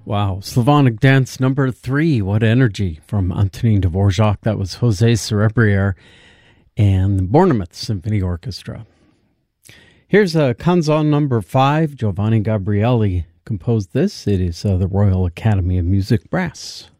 Wow, Slavonic Dance number 3, what energy, from Antonin Dvorak. That was Jose Cerebriere and the Bournemouth Symphony Orchestra. Here's a Canzon number 5, Giovanni Gabrieli composed this. It is the Royal Academy of Music Brass.